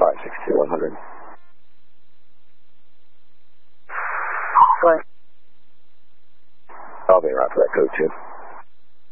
562-100. What? Elevator out for that code 2.